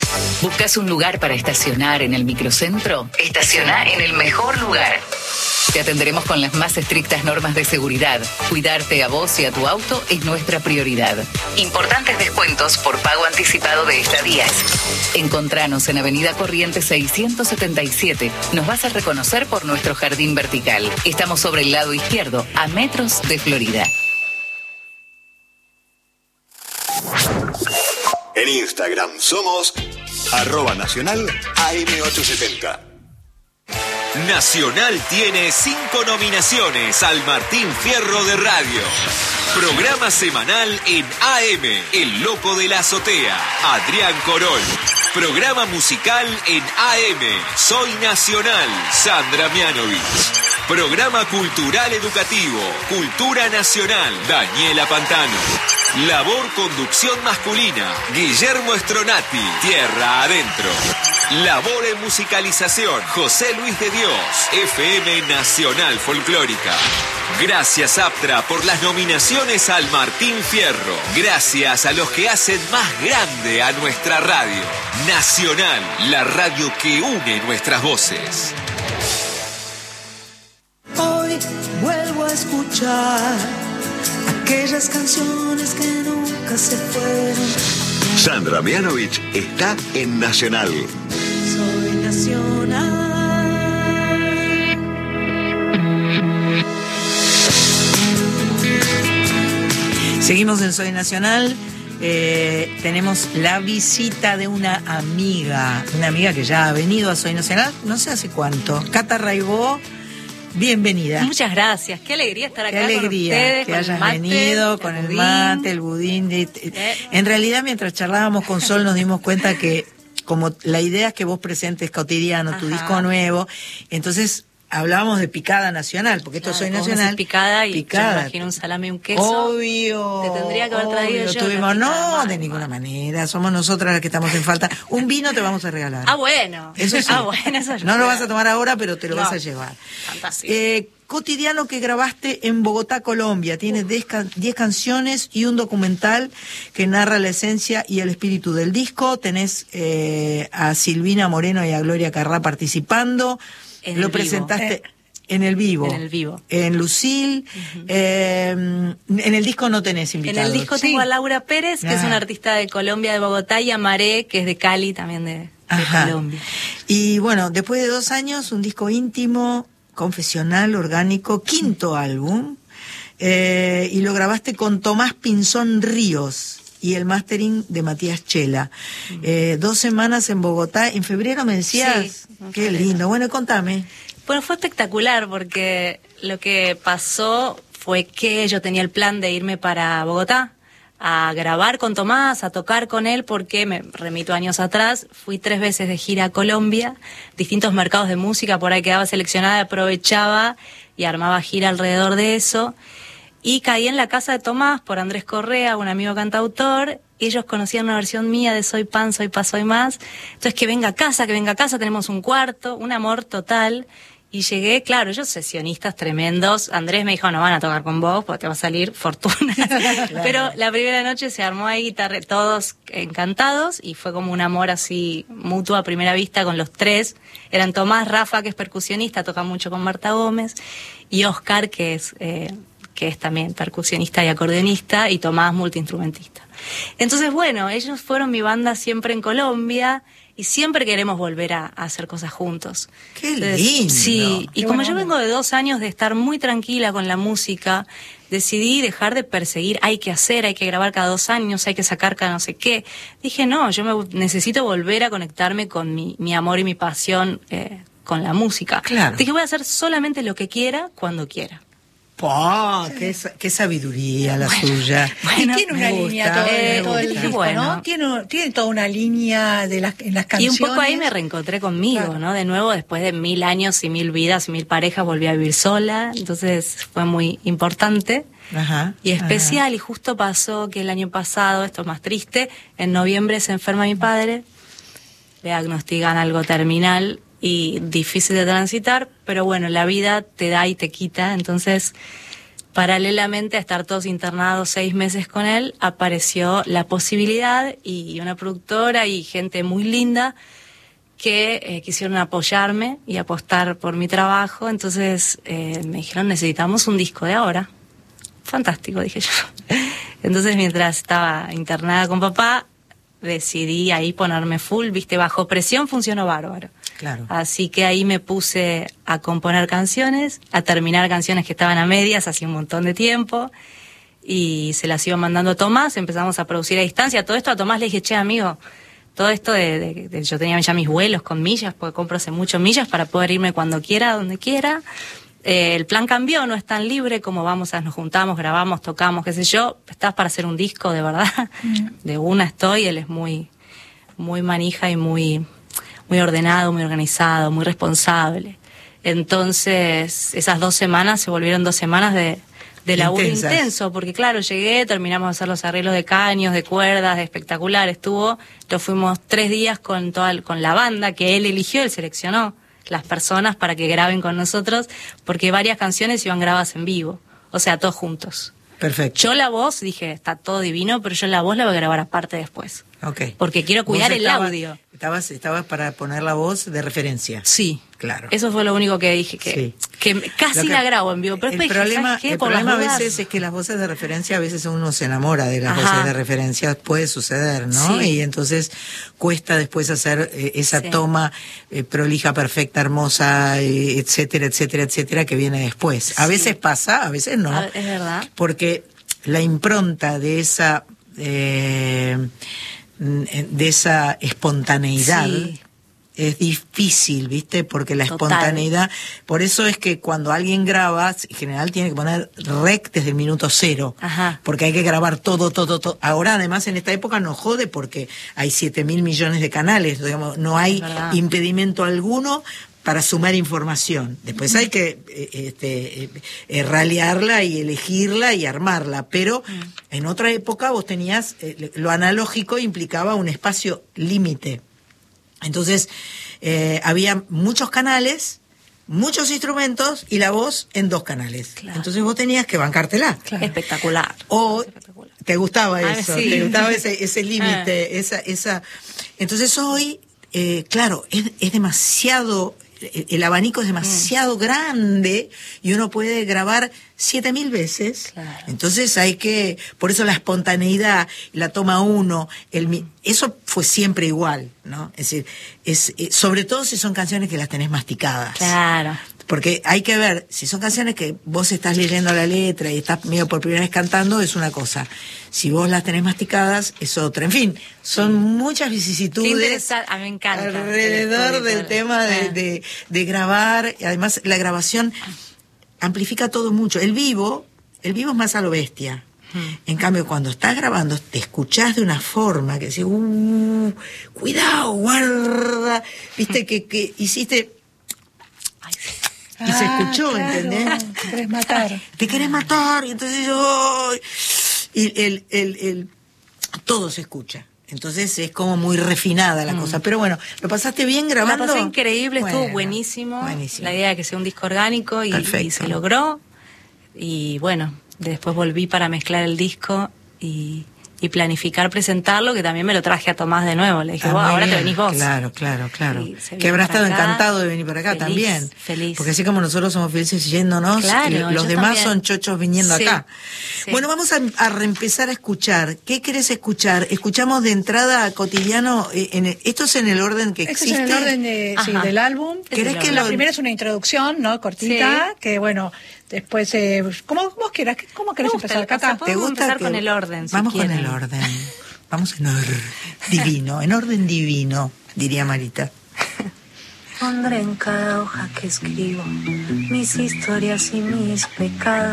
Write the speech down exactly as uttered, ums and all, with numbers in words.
¿Buscas un lugar para estacionar en el microcentro? Estaciona en el mejor lugar. Te atenderemos con las más estrictas normas de seguridad. Cuidarte a vos y a tu auto es nuestra prioridad. Importantes descuentos por pago anticipado de estadías. Encontranos en Avenida Corrientes seiscientos setenta y siete. Nos vas a reconocer por nuestro jardín vertical. Estamos sobre el lado izquierdo, a metros de Florida. En Instagram somos arroba nacional A M ochocientos setenta. Nacional tiene cinco nominaciones al Martín Fierro de Radio. Programa semanal en A M, El Loco de la Azotea, Adrián Corol. Programa musical en A M, Soy Nacional, Sandra Mianovich. Programa cultural educativo, Cultura Nacional, Daniela Pantano. Labor conducción masculina, Guillermo Stronati, Tierra Adentro. Labor en musicalización, José Luis de Dios, F M Nacional Folclórica. Gracias Aptra por las nominaciones al Martín Fierro. Gracias a los que hacen más grande a nuestra radio. Nacional, la radio que une nuestras voces. Hoy vuelvo a escuchar aquellas canciones que nunca se fueron. Sandra Mianovich está en Nacional. Soy Nacional. Seguimos en Soy Nacional. Eh, tenemos la visita de una amiga, una amiga que ya ha venido a Soy Nacional, no sé hace cuánto. Cata Raibó, bienvenida. Muchas gracias, qué alegría estar acá. Qué alegría con ustedes, que con hayas el mate, venido con el, el mate, el budín. De, eh. En realidad, mientras charlábamos con Sol, nos dimos cuenta que como la idea es que vos presentes Cotidiano, tu Ajá. disco nuevo, entonces hablábamos de picada nacional, porque esto Claro, Soy vos Nacional. decís picada y picada. yo me imagino un salame y un queso. Obvio. Te tendría que haber traído obvio. yo Tuvimos, una no, picada de más, ninguna más. manera. Somos nosotras las que estamos en falta. Un vino te vamos a regalar. Ah, bueno. Eso sí. Ah, bueno, eso yo no lo sé. vas a tomar ahora, pero te lo No. vas a llevar. Fantástico. Eh, Cotidiano que grabaste en Bogotá, Colombia. Tiene diez canciones y un documental que narra la esencia y el espíritu del disco. Tenés eh, a Silvina Moreno y a Gloria Carrá participando. En Lo el vivo. presentaste Eh. en el vivo. En el vivo. En Lucil. Uh-huh. eh, en el disco no tenés invitados. En el disco ¿Sí? tengo a Laura Pérez, que ah. es una artista de Colombia, de Bogotá, y a Maré, que es de Cali, también de, de Colombia. Y bueno, después de dos años, un disco íntimo, confesional, orgánico, quinto álbum, eh, y lo grabaste con Tomás Pinzón Ríos y el mastering de Matías Chela. Uh-huh. eh, dos semanas en Bogotá, en febrero me decías, sí, qué lindo. Bueno, contame. Bueno, fue espectacular porque lo que pasó fue que yo tenía el plan de irme para Bogotá a grabar con Tomás, a tocar con él, porque me remito años atrás, fui tres veces de gira a Colombia, distintos mercados de música, por ahí quedaba seleccionada, aprovechaba y armaba gira alrededor de eso, y caí en la casa de Tomás por Andrés Correa, un amigo cantautor. Ellos conocían una versión mía de Soy Pan, Soy Paz, Soy Más, entonces que venga a casa, que venga a casa, tenemos un cuarto, un amor total. Y llegué, claro, ellos sesionistas tremendos. Andrés me dijo, no van a tocar con vos porque te va a salir fortuna. Claro. Pero la primera noche se armó ahí guitarra, todos encantados, y fue como un amor así mutuo a primera vista con los tres. Eran Tomás, Rafa, que es percusionista, toca mucho con Marta Gómez, y Oscar, que es, eh, que es también percusionista y acordeonista, y Tomás, multiinstrumentista. Entonces, bueno, ellos fueron mi banda siempre en Colombia, y siempre queremos volver a, a hacer cosas juntos. ¡Qué lindo! Sí, y Qué como yo onda. vengo de dos años de estar muy tranquila con la música, decidí dejar de perseguir, hay que hacer, hay que grabar cada dos años, hay que sacar cada no sé qué. Dije, no, yo me necesito volver a conectarme con mi, mi amor y mi pasión eh, con la música. Claro. Dije, voy a hacer solamente lo que quiera, cuando quiera. ¡Pah! Qué, qué sabiduría la Bueno, suya! bueno, y tiene una me línea gusta, todo, eh, todo el dije, disco, bueno. ¿no? Tiene, tiene toda una línea de las, en las Y canciones. un poco ahí me reencontré conmigo, Claro. ¿no? De nuevo, después de mil años y mil vidas y mil parejas, volví a vivir sola. Entonces fue muy importante Ajá, y especial. ajá. Y justo pasó que el año pasado, esto es más triste, en noviembre se enferma mi padre, le diagnostican algo terminal y difícil de transitar, pero bueno, la vida te da y te quita. Entonces paralelamente a estar todos internados seis meses con él, apareció la posibilidad y una productora y gente muy linda que eh, quisieron apoyarme y apostar por mi trabajo. Entonces eh, me dijeron, necesitamos un disco de ahora. Fantástico, dije yo. Entonces, mientras estaba internada con papá, decidí ahí ponerme full, viste, bajo presión funcionó bárbaro. Claro. Así que ahí me puse a componer canciones, a terminar canciones que estaban a medias hace un montón de tiempo, y se las iba mandando a Tomás, empezamos a producir a distancia. Todo esto a Tomás le dije, che, amigo, todo esto de, de, de yo tenía ya mis vuelos con millas, porque compro hace mucho millas para poder irme cuando quiera, donde quiera. Eh, el plan cambió, no es tan libre como vamos a, nos juntamos, grabamos, tocamos, qué sé yo. Estás para hacer un disco, de verdad. Mm. De una estoy, él es muy, muy manija y muy, muy ordenado, muy organizado, muy responsable. Entonces, esas dos semanas se volvieron dos semanas de, de laburo Intensas. Intenso, porque claro, llegué, terminamos de hacer los arreglos de caños, de cuerdas, de espectacular, estuvo, lo fuimos tres días con toda, con la banda que él eligió, él seleccionó las personas para que graben con nosotros, porque varias canciones iban grabadas en vivo, o sea, todos juntos. Perfecto. Yo la voz, dije, está todo divino, pero yo la voz la voy a grabar aparte después. Okay. Porque quiero cuidar el estabas, audio. Estabas, estabas para poner la voz de referencia. Sí. Claro. Eso fue lo único que dije, que, sí. que casi que, la grabo en vivo. Pero el después problema, dije, ¿sabes qué? el Por problema las a dudas. veces es que las voces de referencia, a veces uno se enamora de las Ajá. voces de referencia, puede suceder, ¿no? Sí. Y entonces cuesta después hacer eh, esa Sí. toma eh, prolija, perfecta, hermosa, eh, etcétera, etcétera, etcétera, que viene después. A Sí. veces pasa, a veces no. A- es verdad. Porque la impronta de esa eh, de esa espontaneidad Sí. es difícil, ¿viste? Porque la Total. espontaneidad, por eso es que cuando alguien graba, en general tiene que poner rec desde el minuto cero, Ajá. porque hay que grabar todo, todo, todo. Ahora además en esta época no jode porque hay siete mil millones de canales, digamos, no hay Es verdad. impedimento alguno para sumar información. Después hay que eh, este, eh, eh, ralearla y elegirla y armarla, pero Mm. en otra época vos tenías, eh, lo analógico implicaba un espacio límite. Entonces, eh, había muchos canales, muchos instrumentos y la voz en dos canales. Claro. Entonces vos tenías que bancártela. Claro. Espectacular. O Espectacular. te gustaba Ah, eso, sí. te gustaba ese, ese límite, esa, esa. Entonces hoy, eh, claro, es, es demasiado, el, el abanico es demasiado Mm. grande y uno puede grabar siete mil veces. Claro. Entonces hay que, por eso la espontaneidad, la toma uno, el, mi- eso fue siempre igual, ¿no? Es decir, es, eh, sobre todo si son canciones que las tenés masticadas. Claro. Porque hay que ver, si son canciones que vos estás leyendo la letra y estás medio por primera vez cantando, es una cosa. Si vos las tenés masticadas, es otra. En fin, son muchas Qué vicisitudes interesante. A mí me encanta. alrededor el del storytelling. tema de, Ah. de, de grabar. Y además, la grabación amplifica todo mucho. El vivo, el vivo es más a lo bestia. En cambio, cuando estás grabando, te escuchás de una forma que decís, uh, cuidado, guarda. Viste que, que hiciste... Ay, sí. Y se Ah, escuchó, claro, ¿entendés? te querés matar. Te querés matar, y entonces ¡ay! y el, el, el, todo se escucha. Entonces es como muy refinada la cosa. Pero bueno, ¿lo pasaste bien La grabando? pasé increíble, estuvo Bueno, buenísimo. buenísimo. La idea de que sea un disco orgánico y, Perfecto. y se logró. Y bueno, después volví para mezclar el disco y, y planificar presentarlo, que también me lo traje a Tomás de nuevo. Le dije, Ah, vos, muy ahora te bien. venís vos. Claro, claro, claro. Y se Que vino habrá para estado acá. encantado de venir para acá Feliz, también. feliz. Porque así como nosotros somos felices yéndonos, Claro, y los yo demás también. son chochos viniendo Sí, acá. sí. Bueno, vamos a, a reempezar a escuchar. ¿Qué querés escuchar? Escuchamos de entrada cotidiano. eh, En el- esto es en el orden que Este existe. es el orden de, sí, Ajá. del álbum. ¿Querés La que lo- primera es una introducción, ¿no? Cortita, Sí. que bueno, después, eh, como vos quieras, ¿cómo querés Me gusta empezar, el Cata? pasaporte. Podemos empezar con el orden, si Vamos con quieren. el orden. Vamos en orden divino, en orden divino, diría Marita. Pondré en cada hoja que escribo mis historias y mis pecados.